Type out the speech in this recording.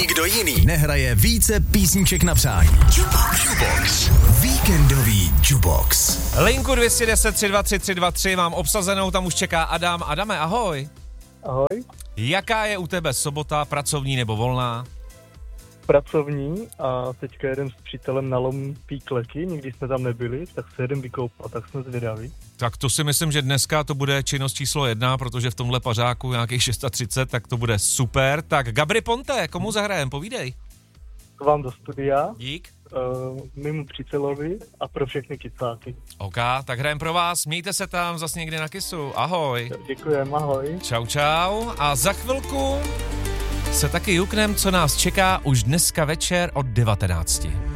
nikdo jiný nehraje více písniček na přání. Jukebox. Víkendový Jukebox. Linku 210 323 323 mám obsazenou, tam už čeká Adam. Adame, ahoj. Ahoj. Jaká je u tebe sobota, pracovní nebo volná? Pracovní a teďka jedem s přítelem na lom Píkleky, nikdy jsme tam nebyli, tak se jedem vykoupat, tak jsme zvědaví. Tak to si myslím, že dneska to bude činnost číslo 1, protože v tomhle pařáku nějakých 630, tak to bude super. Tak Gabry Ponte, komu zahrajem, povídej. K vám do studia, Dík. mému přítelovi a pro všechny kycáky. OK, tak hrajem pro vás, mějte se tam zase někdy na Kisu, ahoj. Děkujem, ahoj. Čau, čau. A za chvilku se taky juknem, co nás čeká už dneska večer od 19.